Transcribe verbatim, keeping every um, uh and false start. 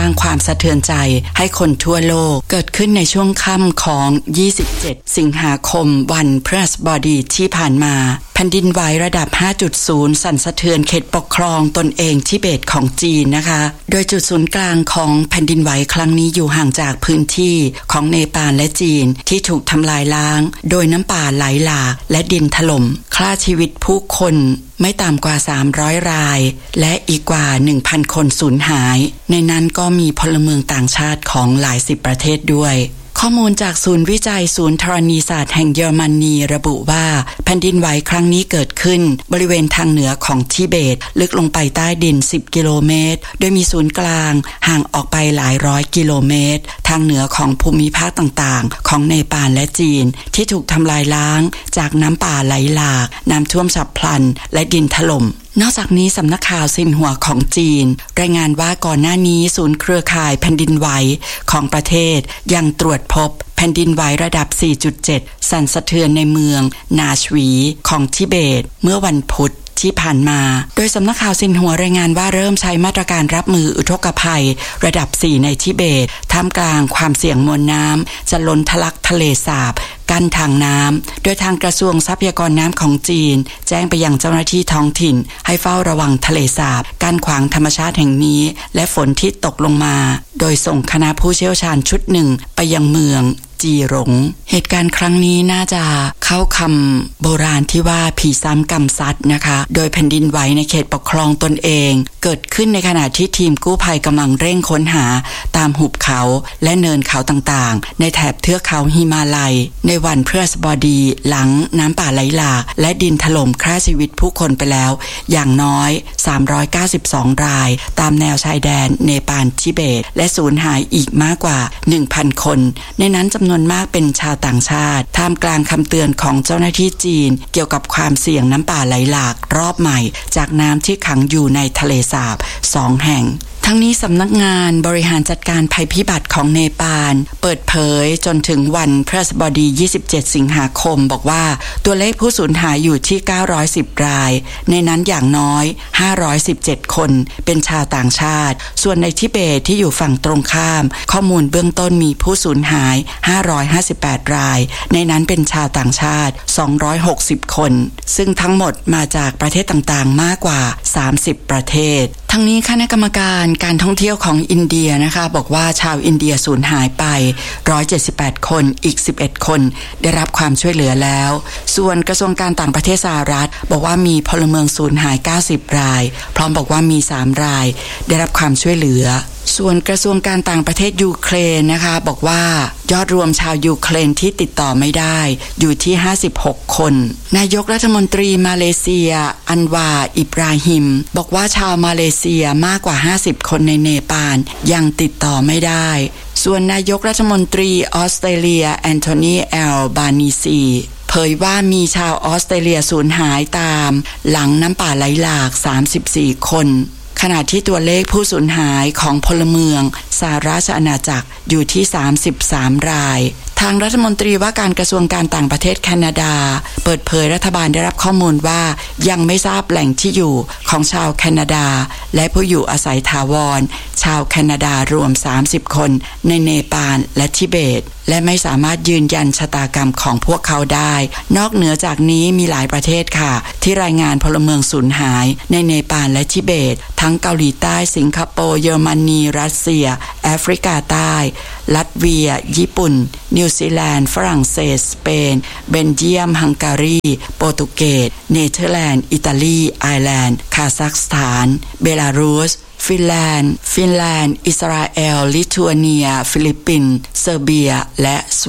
างความสะเทือนใจให้คนทั่วโลกเกิดขึ้นในช่วงค่ำของยี่สิบเจ็ดสิงหาคมวันพฤหัสบดีที่ผ่านมาแผ่นดินไหวระดับ ห้าจุดศูนย์ สั่นสะเทือนเขตปกครองตนเองทิเบตของจีนนะคะโดยจุดศูนย์กลางของแผ่นดินไหวครั้งนี้อยู่ห่างจากพื้นที่ของเนปาลและจีนที่ถูกทำลายล้างโดยน้ำป่าไหลหลากและดินถล่มฆ่าชีวิตผู้คนไม่ต่ำกว่าสามร้อยรายและอีกกว่า หนึ่งพัน คนสูญหายในนั้นก็มีพลเมืองต่างชาติของหลายสิบประเทศด้วยข้อมูลจากศูนย์วิจัยศูนย์ธรณีศาสตร์แห่งเยอรมนีระบุว่าแผ่นดินไหวครั้งนี้เกิดขึ้นบริเวณทางเหนือของทิเบตลึกลงไปใต้ดินสิบกิโลเมตรโดยมีศูนย์กลางห่างออกไปหลายร้อยกิโลเมตรทางเหนือของภูมิภาคต่างๆของเนปาลและจีนที่ถูกทำลายล้างจากน้ำป่าไหลหลากน้ำท่วมฉับพลันและดินถล่มนอกจากนี้สำนักข่าวซินหัวของจีนรายงานว่าก่อนหน้านี้ศูนย์เครือข่ายแผ่นดินไหวของประเทศยังตรวจพบแผ่นดินไหวระดับ สี่จุดเจ็ด สั่นสะเทือนในเมืองนาชวีของทิเบตเมื่อวันพุธที่ผ่านมาโดยสำนักข่าวซินหัวรายงานว่าเริ่มใช้มาตรการรับมืออุทกภัยระดับสี่ในทิเบตท่ามกลางความเสี่ยงมวลน้ำจะล้นทะลักทะเลสาบกั้นทางน้ำโดยทางกระทรวงทรัพยากรน้ำของจีนแจ้งไปยังเจ้าหน้าที่ท้องถิ่นให้เฝ้าระวังทะเลสาบกั้นขวางธรรมชาติแห่งนี้และฝนที่ตกลงมาโดยส่งคณะผู้เชี่ยวชาญชุดหนึ่งไปยังเมืองจีหลงเหตุการณ์ครั้งนี้น่าจะเข้าคำโบราณที่ว่าผีซ้ำกรรมซัดนะคะโดยแผ่นดินไหวในเขตปกครองตนเองเกิดขึ้นในขณะที่ทีมกู้ภัยกำลังเร่งค้นหาตามหุบเขาและเนินเขาต่างๆในแถบเทือกเขาหิมาลัยในวันพฤหัสบดีหลังน้ำป่าไหลหลากและดินถล่มฆ่าชีวิตผู้คนไปแล้วอย่างน้อยสามร้อยเก้าสิบสองรายตามแนวชายแดนเนปาลทิเบตและสูญหายอีกมากกว่า หนึ่งพัน คนในนั้นจำนวนมากเป็นชาวต่างชาติท่ามกลางคำเตือนของเจ้าหน้าที่จีนเกี่ยวกับความเสี่ยงน้ำป่าไหลหลากรอบใหม่จากน้ำที่ขังอยู่ในทะเลสาบสองแห่งทั้งนี้สำนักงานบริหารจัดการภัยพิบัติของเนปาลเปิดเผยจนถึงวันพฤหัสบดียี่สิบเจ็ดสิงหาคมบอกว่าตัวเลขผู้สูญหายอยู่ที่เก้าร้อยสิบรายในนั้นอย่างน้อยห้าร้อยสิบเจ็ดคนเป็นชาวต่างชาติส่วนในทิเบตที่อยู่ฝั่งตรงข้ามข้อมูลเบื้องต้นมีผู้สูญหายห้าร้อยห้าสิบแปดรายในนั้นเป็นชาวต่างชาติสองร้อยหกสิบคนซึ่งทั้งหมดมาจากประเทศต่างๆมากกว่าสามสิบประเทศทั้งนี้คณะกรรมการการท่องเที่ยวของอินเดียนะคะบอกว่าชาวอินเดียสูญหายไปหนึ่งร้อยเจ็ดสิบแปดคนอีกสิบเอ็ดคนได้รับความช่วยเหลือแล้วส่วนกระทรวงการต่างประเทศสหรัฐบอกว่ามีพลเมืองสูญหายเก้าสิบรายพร้อมบอกว่ามีสามรายได้รับความช่วยเหลือส่วนกระทรวงการต่างประเทศยูเครนนะคะบอกว่ายอดรวมชาวยูเครนที่ติดต่อไม่ได้อยู่ที่ห้าสิบหกคนนายกรัฐมนตรีมาเลเซียอันวาอิบราฮิมบอกว่าชาวมาเลเซียมากกว่าห้าสิบคนในเนปาลยังติดต่อไม่ได้ส่วนนายกรัฐมนตรีออสเตรเลียแอนโทนีแอลบานีซีเผยว่ามีชาวออสเตรเลียสูญหายตามหลังน้ำป่าไหลหลากสามสิบสี่คนขณะที่ตัวเลขผู้สูญหายของพลเมืองสหราชอาณาจักรอยู่ที่สามสิบสามรายทางรัฐมนตรีว่าการกระทรวงการต่างประเทศแคนาดาเปิดเผยรัฐบาลได้รับข้อมูลว่ายังไม่ทราบแหล่งที่อยู่ของชาวแคนาดาและผู้อยู่อาศัยถาวรชาวแคนาดารวมสามสิบคนในเนปาลและทิเบตและไม่สามารถยืนยันชะตากรรมของพวกเขาได้นอกเหนือจากนี้มีหลายประเทศค่ะที่รายงานพลเมืองสูญหายในเนปาลและทิเบตทั้งเกาหลีใต้สิงคโปร์เยอรมนีรัสเซียแอฟริกาใต้ลัตเวียญี่ปุ่นนิวซีแลนด์ฝรั่งเศสสเปนเบลเยียมฮังการีโปรตุเกสเนเธอร์แลนด์อิตาลีไอร์แลนด์คาซัคสถานเบลารุสฟินแลนด์ฟินแลนด์อิสราเอลลิทัวเนียฟิลิปปินส์เซอร์เบียและส